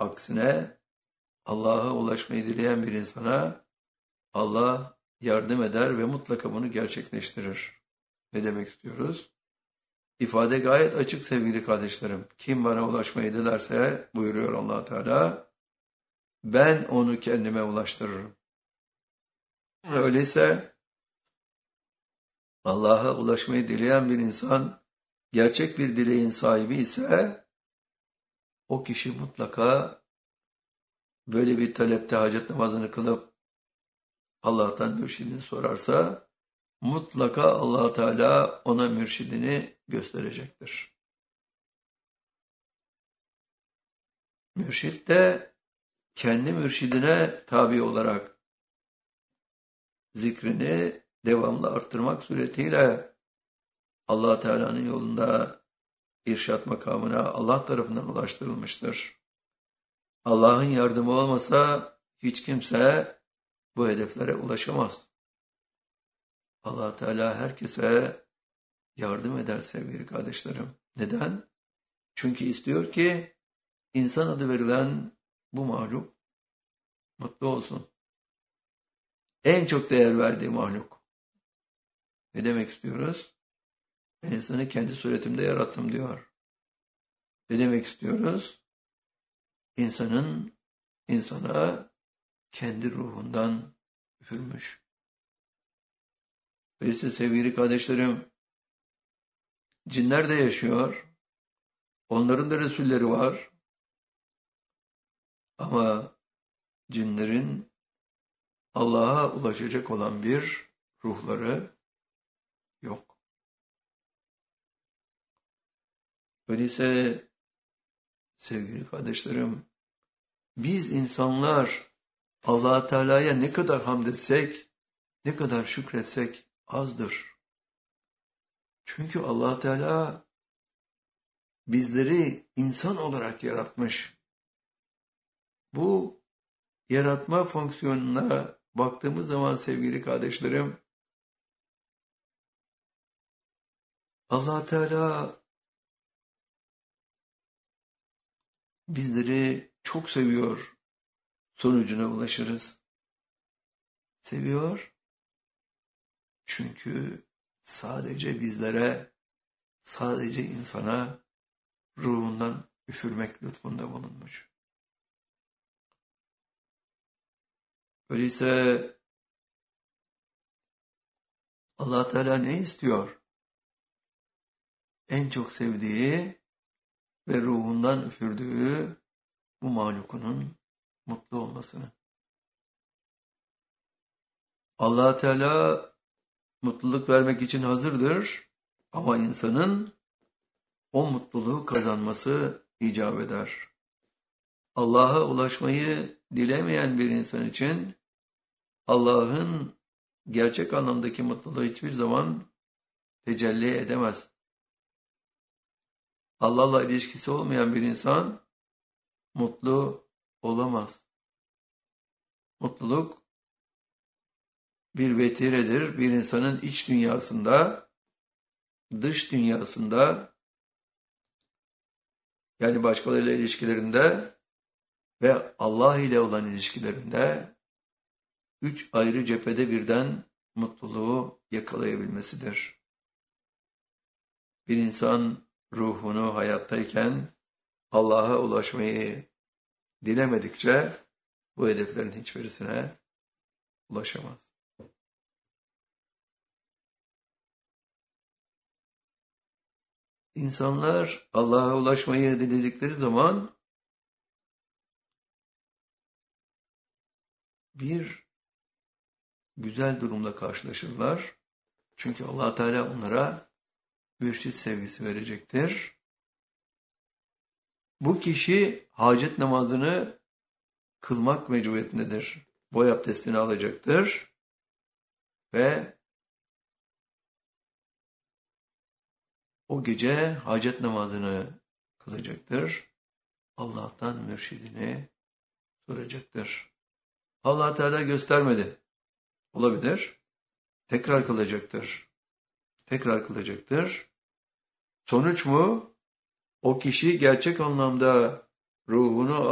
Aksine Allah'a ulaşmayı dileyen bir insana Allah yardım eder ve mutlaka bunu gerçekleştirir. Ne demek istiyoruz? İfade gayet açık sevgili kardeşlerim. Kim bana ulaşmayı dilerse buyuruyor Allah Teala, ben onu kendime ulaştırırım. Öyleyse Allah'a ulaşmayı dileyen bir insan gerçek bir dileğin sahibi ise o kişi mutlaka böyle bir talepte hacet namazını kılıp Allah'tan mürşidini sorarsa mutlaka Allah Teala ona mürşidini gösterecektir. Mürşid de kendi mürşidine tabi olarak zikrini devamlı arttırmak suretiyle Allah Teala'nın yolunda irşat makamına Allah tarafından ulaştırılmıştır. Allah'ın yardımı olmasa hiç kimse bu hedeflere ulaşamaz. Allah Teala herkese yardım eder sevgili kardeşlerim. Neden? Çünkü istiyor ki insan adı verilen bu mahluk mutlu olsun. En çok değer verdiği mahluk. Ne demek istiyoruz? Ben insanı kendi suretimde yarattım diyor. Ne demek istiyoruz? İnsanın insana kendi ruhundan üfürmüş. Öyleyse sevgili kardeşlerim, cinler de yaşıyor. Onların da resulleri var. Ama cinlerin Allah'a ulaşacak olan bir ruhları yok. Öyleyse sevgili kardeşlerim, biz insanlar Allah Teala'ya ne kadar hamd etsek, ne kadar şükretsek azdır. Çünkü Allah Teala bizleri insan olarak yaratmış. Bu yaratma fonksiyonuna baktığımız zaman sevgili kardeşlerim, Allah Teala bizleri çok seviyor sonucuna ulaşırız. Seviyor çünkü sadece bizlere, sadece insana ruhundan üfürmek lütfunda bulunmuş. Öyleyse Allah Teala ne istiyor? En çok sevdiği ve ruhundan üfürdüğü bu mahlukunun mutlu olmasını. Allah Teala mutluluk vermek için hazırdır ama insanın o mutluluğu kazanması icap eder. Allah'a ulaşmayı dilemeyen bir insan için Allah'ın gerçek anlamdaki mutluluğu hiçbir zaman tecelli edemez. Allah'la ilişkisi olmayan bir insan mutlu olamaz. Mutluluk bir vetiredir. Bir insanın iç dünyasında, dış dünyasında, yani başkalarıyla ilişkilerinde ve Allah ile olan ilişkilerinde 3 ayrı cephede birden mutluluğu yakalayabilmesidir. Bir insan ruhunu hayattayken Allah'a ulaşmayı dilemedikçe bu hedeflerin hiçbirisine ulaşamaz. İnsanlar Allah'a ulaşmayı diledikleri zaman bir güzel durumla karşılaşırlar. Çünkü Allah Teala onlara mürşid sevgisi verecektir. Bu kişi hacet namazını kılmak mecburiyetindedir. Boy abdestini alacaktır ve o gece hacet namazını kılacaktır. Allah'tan mürşidini soracaktır. Allah Teala göstermedi. Olabilir. Tekrar kılacaktır. Tekrar kılacaktır. Sonuç mu? O kişi gerçek anlamda ruhunu